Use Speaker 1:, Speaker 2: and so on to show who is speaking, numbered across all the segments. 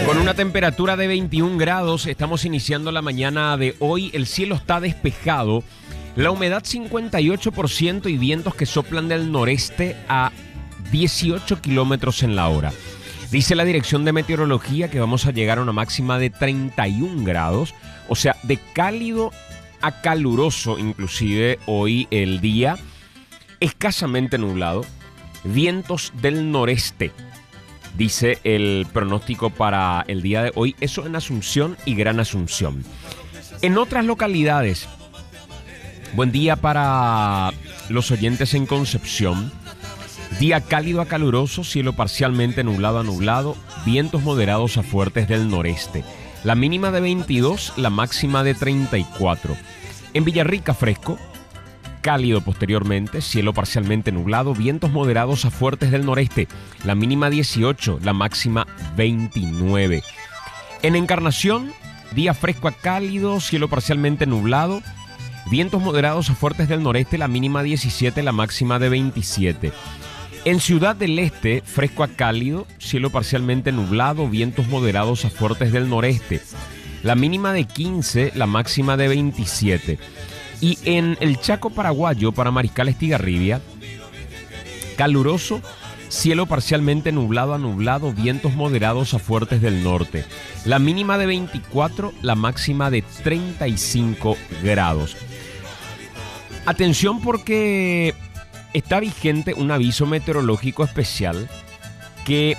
Speaker 1: Con una temperatura de 21 grados, estamos iniciando la mañana de hoy. El cielo está despejado, la humedad 58% y vientos que soplan del noreste a 18 kilómetros en la hora. Dice la Dirección de Meteorología que vamos a llegar a una máxima de 31 grados, o sea, de cálido a caluroso inclusive hoy el día, escasamente nublado, vientos del noreste. Dice el pronóstico para el día de hoy, eso en Asunción y Gran Asunción. En otras localidades, buen día para los oyentes en Concepción. Día cálido a caluroso, cielo parcialmente nublado a nublado, vientos moderados a fuertes del noreste. La mínima de 22, la máxima de 34. En Villarrica fresco, cálido posteriormente, cielo parcialmente nublado, vientos moderados a fuertes del noreste, la mínima 18, la máxima 29. En Encarnación, día fresco a cálido, cielo parcialmente nublado, vientos moderados a fuertes del noreste, la mínima 17, la máxima de 27. En Ciudad del Este, fresco a cálido, cielo parcialmente nublado, vientos moderados a fuertes del noreste, la mínima de 15, la máxima de 27. Y en el Chaco paraguayo, para Mariscal Estigarribia, caluroso, cielo parcialmente nublado a nublado, vientos moderados a fuertes del norte. La mínima de 24, la máxima de 35 grados. Atención porque está vigente un aviso meteorológico especial que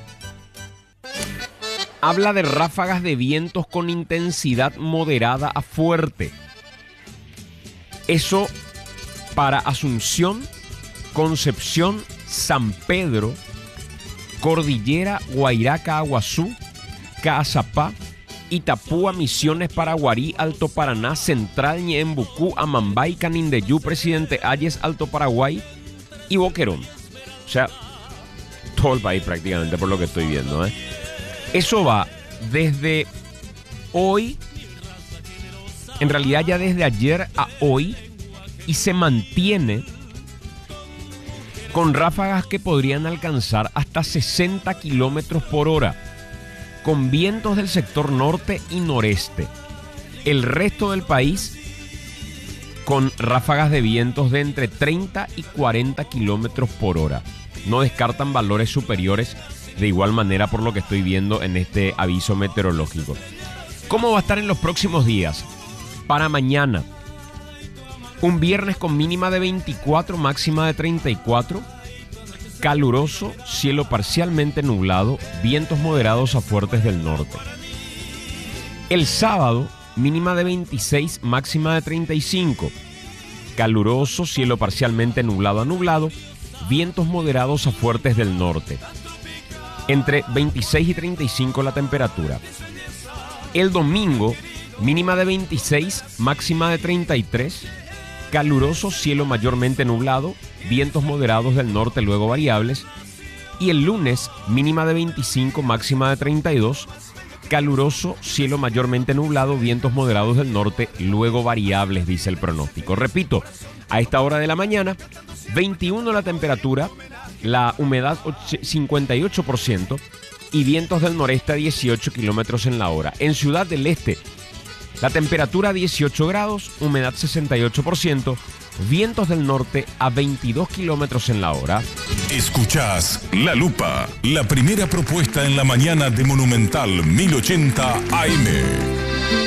Speaker 1: habla de ráfagas de vientos con intensidad moderada a fuerte. Eso para Asunción, Concepción, San Pedro, Cordillera, Guairaca, Aguazú, Caazapá, Itapúa, Misiones, Paraguarí, Alto Paraná, Central, Ñeembucú, Amambay, Canindeyú, Presidente Hayes, Alto Paraguay y Boquerón. O sea, todo el país prácticamente por lo que estoy viendo, ¿eh? Eso va desde hoy, en realidad ya desde ayer a hoy, y se mantiene con ráfagas que podrían alcanzar hasta 60 kilómetros por hora, con vientos del sector norte y noreste. El resto del país con ráfagas de vientos de entre 30 y 40 kilómetros por hora. No descartan valores superiores de igual manera por lo que estoy viendo en este aviso meteorológico. ¿Cómo va a estar en los próximos días? Para mañana, un viernes con mínima de 24, máxima de 34, caluroso, cielo parcialmente nublado, vientos moderados a fuertes del norte. El sábado, mínima de 26, máxima de 35, caluroso, cielo parcialmente nublado a nublado, vientos moderados a fuertes del norte. Entre 26 y 35 la temperatura. El domingo, mínima de 26, máxima de 33, caluroso, cielo mayormente nublado, vientos moderados del norte luego variables. Y el lunes, mínima de 25, máxima de 32, caluroso, cielo mayormente nublado, vientos moderados del norte luego variables, dice el pronóstico. Repito, a esta hora de la mañana, 21 la temperatura, la humedad 58% y vientos del noreste a 18 kilómetros en la hora. En Ciudad del Este, la temperatura 18 grados, humedad 68%, vientos del norte a 22 kilómetros en la hora.
Speaker 2: Escuchás La Lupa, la primera propuesta en la mañana de Monumental 1080 AM.